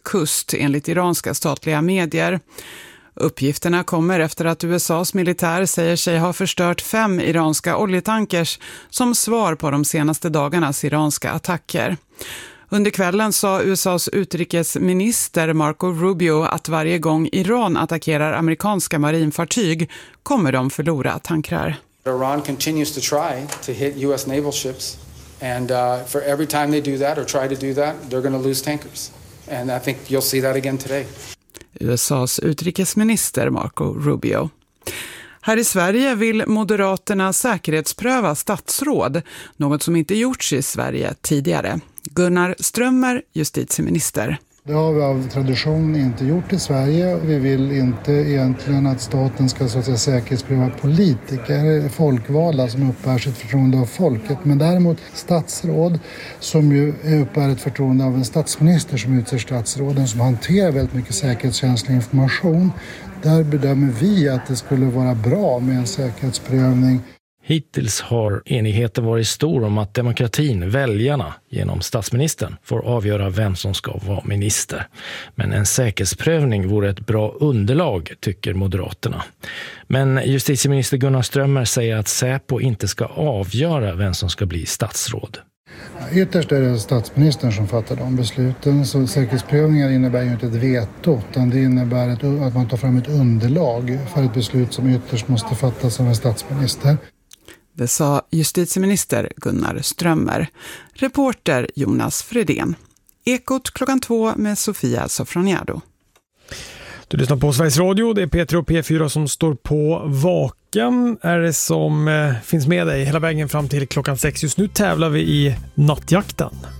kust enligt iranska statliga medier. Uppgifterna kommer efter att USAs militär säger sig ha förstört 5 iranska oljetankers som svar på de senaste dagarnas iranska attacker. Under kvällen sa USAs utrikesminister Marco Rubio att varje gång Iran attackerar amerikanska marinfartyg kommer de förlora tankrar. Iran continues to try to hit US naval ships, and for every time they do that or try to do that, they're going to lose tankers. And I think you'll see that again today. USAs utrikesminister Marco Rubio. Här i Sverige vill Moderaterna säkerhetspröva statsråd, något som inte gjorts i Sverige tidigare. Gunnar Strömmer, justitieminister. Det har vi av tradition inte gjort i Sverige. Vi vill inte egentligen att staten ska så att säga säkerhetspröva politiker, folkvalda som uppbär sitt förtroende av folket. Men däremot statsråd som ju uppbär ett förtroende av en statsminister som utser statsråden som hanterar väldigt mycket säkerhetskänslig information. Där bedömer vi att det skulle vara bra med en säkerhetsprövning. Hittills har enigheten varit stor om att demokratin, väljarna, genom statsministern får avgöra vem som ska vara minister. Men en säkerhetsprövning vore ett bra underlag, tycker Moderaterna. Men justitieminister Gunnar Strömmer säger att Säpo inte ska avgöra vem som ska bli statsråd. Ytterst är det statsministern som fattar de besluten, så säkerhetsprövningar innebär ju inte ett veto, utan det innebär att man tar fram ett underlag för ett beslut som ytterst måste fattas av en statsminister. Det sa justitieminister Gunnar Strömmer. Reporter Jonas Fredén. Ekot 2 med Sofia Sofroniado. Du lyssnar på Sveriges Radio, det är P3 och P4 som står på vaken. Är det som finns med dig hela vägen fram till klockan 6. Just nu tävlar vi i nattjakten.